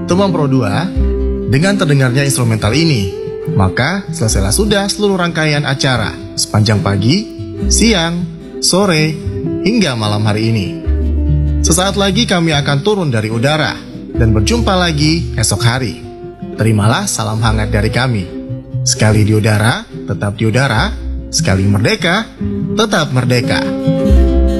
Tumang Pro 2, dengan terdengarnya instrumental ini, maka selesailah sudah seluruh rangkaian acara sepanjang pagi, siang, sore, hingga malam hari ini. Sesaat lagi kami akan turun dari udara dan berjumpa lagi esok hari. Terimalah salam hangat dari kami. Sekali di udara, tetap di udara. Sekali merdeka, tetap merdeka.